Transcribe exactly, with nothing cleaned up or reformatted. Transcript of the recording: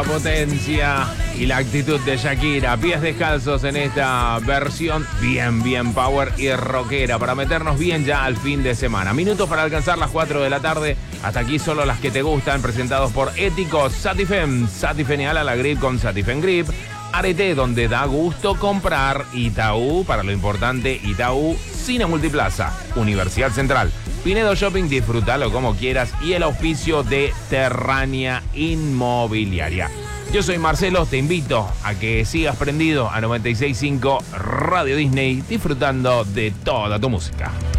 potencia y la actitud de Shakira. Pies descalzos en esta versión bien, bien power y rockera para meternos bien ya al fin de semana. Minutos para alcanzar las cuatro de la tarde. Hasta aquí solo las que te gustan, presentados por Éticos, Satifem, Satifenial a la grip con Satifen Grip. Arete, donde da gusto comprar. Itaú, para lo importante, Itaú, Cine Multiplaza, Universidad Central, Pinedo Shopping, disfrútalo como quieras, y el auspicio de Terrania Inmobiliaria. Yo soy Marcelo, te invito a que sigas prendido a noventa y seis punto cinco Radio Disney, disfrutando de toda tu música.